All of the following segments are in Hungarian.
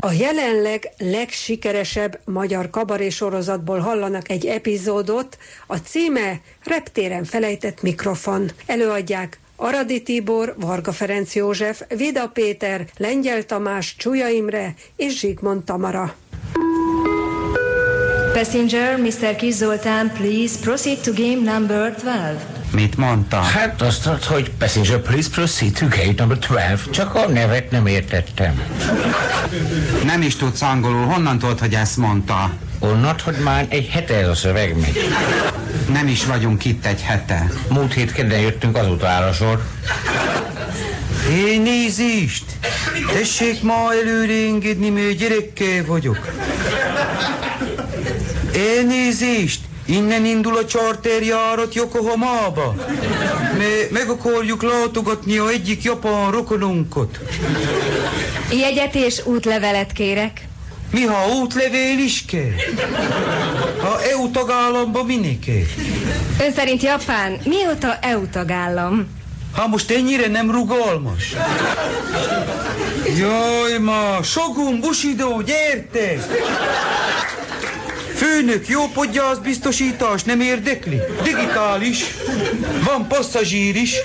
A jelenleg legsikeresebb magyar kabarésorozatból hallanak egy epizódot, a címe Reptéren felejtett mikrofon. Előadják Aradi Tibor, Varga Ferenc József, Vida Péter, Lengyel Tamás, Csúlya Imre és Zsigmond Tamara. Passenger, Mr. Kis Zoltán, please proceed to game number 12. Mit mondta? Hát azt mondta, hogy passenger, please proceed to gate number 12. Csak a nevet nem értettem. Nem is tudsz angolul, honnan tudod, hogy ezt mondta? Onnan, hogy már egy hete ez a szöveg megy. Nem is vagyunk itt egy hete. Múlt hét kedden jöttünk, azóta áll a sor. Nézést! Tessék ma előre engedni, mert gyerekkel vagyok. Elnézést! Innen indul a charterjárat Yokohamába. Meg akarjuk látogatni a egyik japán rokonunkat. Jegyet és útlevelet kérek. Mi, ha útlevél is kell? Ha EU tagállamban minek kell? Ön szerint Japán mióta EU tagállam? Ha most ennyire nem rugalmas. Jaj, ma, Shogun, Bushido, gyertek! Főnök, jó podgyászbiztosítás, nem érdekli? Digitális, van passzazsír is.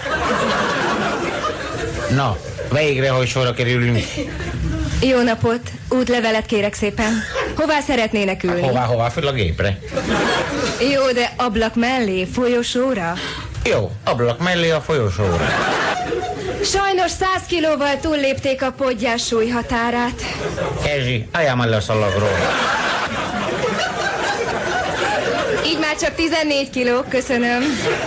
Na, végre, hogy sorra kerülünk. Jó napot, útlevelet kérek szépen. Hová szeretnének ülni? Hová, föl a gépre. Jó, de ablak mellé, folyosóra? Jó, ablak mellé a folyosóra. Sajnos 100 kilóval túllépték a podgyás súlyhatárát. Erzsi, álljál le a szalagról. Így már csak 14 kiló, köszönöm.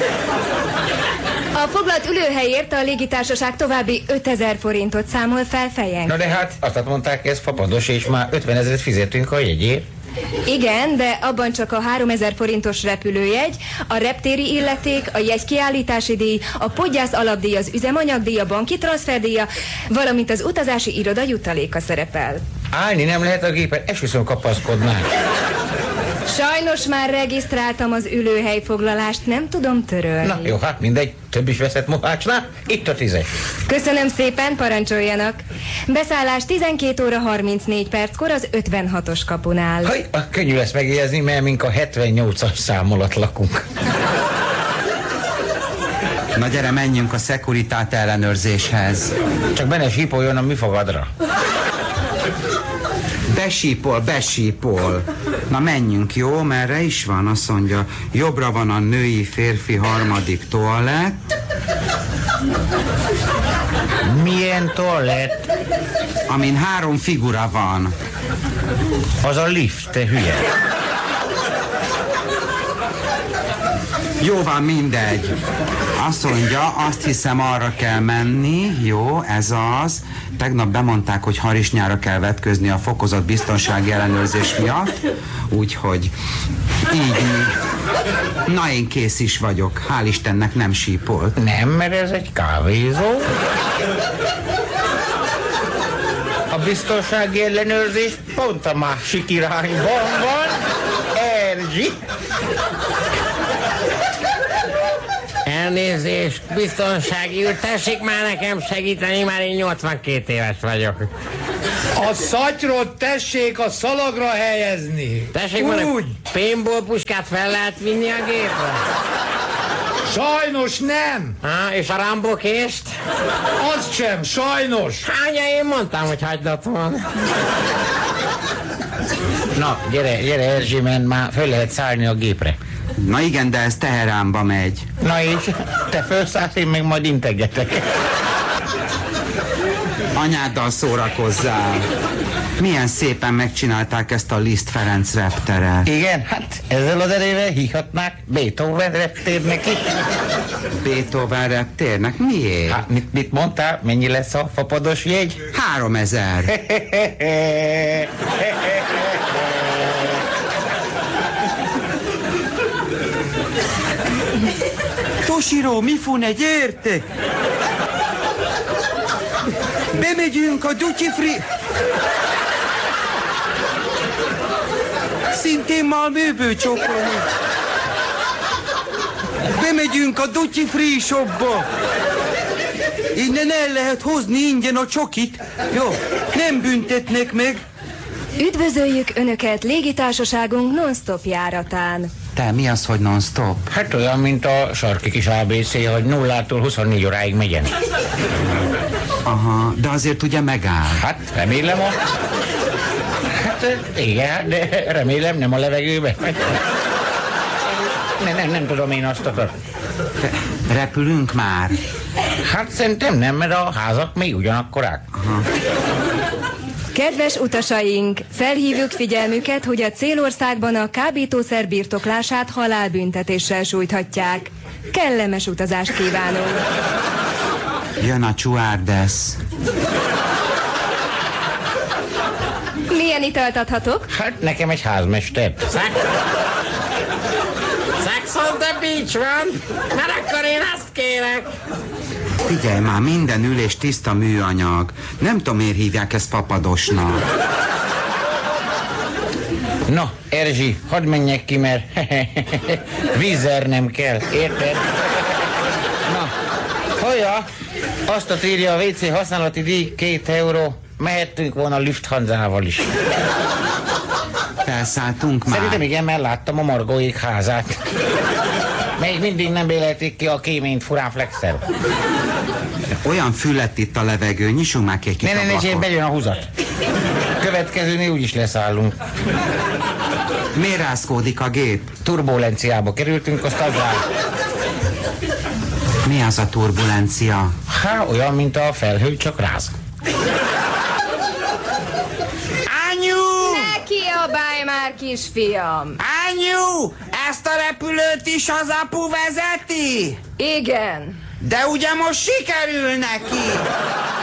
A foglalt ülőhelyért a légitársaság további 5000 forintot számol fel fejen. Na de hát, azt mondták, ez fapados, és már 50 000 fizetünk a jegyért. Igen, de abban csak a 3000 forintos repülőjegy, a reptéri illeték, a jegykiállítási díj, a podgyász alapdíj, az üzemanyagdíj, a banki transferdíja, valamint az utazási iroda jutaléka szerepel. Állni nem lehet a gépen, esküszöm kapaszkodnánk. Sajnos már regisztráltam az ülőhelyfoglalást, nem tudom törölni. Na jó, hát mindegy, több is veszett mohácsnál, itt a 10-es. Köszönöm szépen, parancsoljanak. Beszállás 12 óra 34 perckor az 56-os kapunál. Haj, könnyű lesz megjegyezni, mert mink a 78-as szám alatt lakunk. Na gyere, menjünk a szekuritát ellenőrzéshez. Csak benne sípoljon a műfogadra. Besípol. Na menjünk, jó? Merre is van? Azt mondja, jobbra van a női-férfi harmadik toalett. Milyen toalett? Amin 3 figura van. Az a lift, te hülye. Jó van, mindegy. Azt mondja, azt hiszem arra kell menni, jó, ez az. Tegnap bemondták, hogy harisnyára kell vetközni a fokozott biztonsági ellenőrzés miatt, úgyhogy így. Na, én kész is vagyok, hál' Istennek nem sípolt. Nem, mert ez egy kávézó. A biztonsági ellenőrzés pont a másik irányban van. Erzsi. Elnézést, biztonsági úr, tessék már nekem segíteni, már én 82 éves vagyok. A szatyrot tessék a szalagra helyezni. Tessék már, úgy. paintball puskát fel lehet vinni a gépre? Sajnos nem. És a Rambo kést? Az sem, sajnos. Hánya, én mondtam, hogy hagyd van. Na, gyere Erzsi, mert már föl lehet szállni a gépre. Na igen, de ez Teheránba megy. Na és te felszállsz, én meg majd integetek. Anyáddal szórakozzál. Milyen szépen megcsinálták ezt a Liszt Ferenc repteret. Igen, hát ezzel az erővel hívhatnák Beethoven reptérnek is. Beethoven reptérnek? Miért? Hát mit mondtál? Mennyi lesz a fapados jegy? 3000. Toshiro, Mifune, gyertek! Bemegyünk a Duty Free... Szintén Malmöből csókolni. Bemegyünk a Duty Free shopba. Innen el lehet hozni ingyen a csokit. Jó, nem büntetnek meg. Üdvözöljük Önöket légitársaságunk non-stop járatán. Te, mi az, hogy non-stop? Hát olyan, mint a sarki kis ABC, hogy 0-tól 24 óráig megyen. Aha, de azért ugye megáll. Hát, remélem Hát, igen, de remélem nem a levegőbe. Nem tudom én azt akar. Repülünk már? Hát szerintem nem, mert a házak még ugyanakkorák. Aha. Kedves utasaink, felhívjuk figyelmüket, hogy a célországban a kábítószer birtoklását halálbüntetéssel sújthatják. Kellemes utazást kívánunk! Jön a csuárdesz. Milyen italt adhatok? Hát nekem egy házmester. Sex on the beach van, mert akkor én azt kérek. Figyelj már, minden ülés tiszta műanyag. Nem tudom, miért hívják ezt fapadosnak. Na, Erzsi, hadd menjek ki, mert vízzer nem kell, érted? Na, hallja, azt írja a WC használati díj 2 euró. Mehettünk volna Lufthansa-val is. Felszálltunk már? Szerintem igen, mert láttam a Margóék házát. Még mindig nem bélelték ki a kéményt furán flexel. Olyan füllet itt a levegő, nyissunk már ki egy kis ablakot. Bejön a húzat. Következőnél úgyis leszállunk. Miért rázkódik a gép? Turbulenciába kerültünk, azt azzal. Mi az a turbulencia? Há, olyan, mint a felhő, csak ráz. Anyu! Ne kiabálj már, kisfiam! Anyu! Ezt a repülőt is az apu vezeti? Igen. De ugye most sikerül neki?